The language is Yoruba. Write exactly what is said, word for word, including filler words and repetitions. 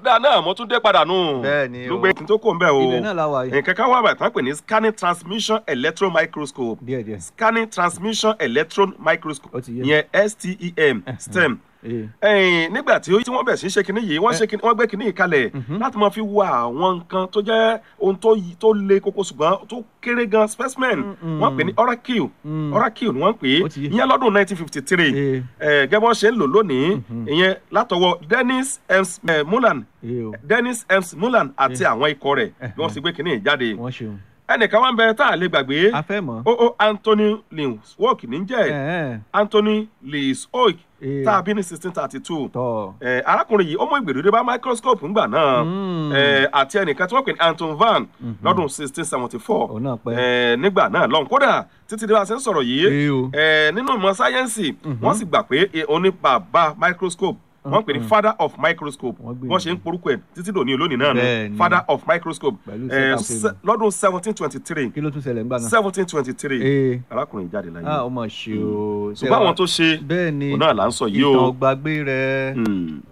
dáa náà mo tún dé padà nù. bẹ́ẹ̀ni o lùgbẹ́ kí n tó kó ń bẹ̀ o. ibẹ̀ náà la wà yìí. nǹkan kan wà bàtà pè ní scanning transmission electron microscope. díẹ̀ díẹ̀. scanning transmission electron microscope. ó ti yé. ìyẹn S T E M stem. ẹ̀yìn nígbà tí wọ́n bẹ̀ sí ṣe kinní yìí wọ́n ṣe kinní wọ́n gbé kinní yìí kalẹ̀ láti máa fi wo àwọn nǹkan tó jẹ́ ohun tó tó le koko ṣùgbọ́n tó kéré gan specimen wọ́n pè ní oracle oracle ni wọ́n pè é ìyẹn lọ́dún nineteen fifty three gẹ́gẹ́ bọ́n ṣe ń lò lónìí ìyẹn látọwọ́ Dennis M. Mullan Dennis M. Mullan àti àwọn ikọ̀ rẹ̀ bí wọ́n sì gbé kinní yìí jáde ẹnìkan wá ń bẹ tá a lè gbàgbé o o Anthony Leeuwenhoek ní jẹ́ Anthony Leeuwenhoek tá a bí ní sixteen thirty two arákùnrin yìí ó mú ìgbèrúdé bá microscope ńgbà náà àti ẹnìkan tí wọ́n pè ní Anton Van lọ́dún sixteen seventy four nígbà náà lọ́hùn kódà títí dé bá a ṣe ń sọ̀rọ̀ yìí nínú ìmọ̀ sáyẹ́ǹsì wọ́n sì gbà pé òun ní bàbá microscope wọ́n pè ní father of microscope wọ́n ṣe ń porúkọ ẹ̀ títí dòní olónìí náà ni father of microscope lọ́dún seventeen twenty three kí ló tún ṣẹlẹ̀ ńgbà náà seventeen twenty three arákùnrin jáde láyé. ah ó mà ṣe o. ṣùgbọ́n àwọn tó ṣe òun náà là ń sọ yìí o. ìtàn gbàgbé rẹ̀